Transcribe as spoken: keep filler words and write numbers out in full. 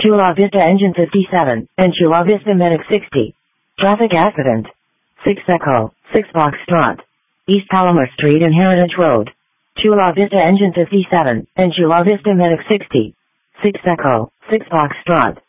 Chula Vista Engine fifty-seven, and Chula Vista Medic sixty. Traffic accident. six Echo, six Foxtrot. East Palomar Street and Heritage Road. Chula Vista Engine fifty-seven, and Chula Vista Medic sixty. six Echo, six Foxtrot.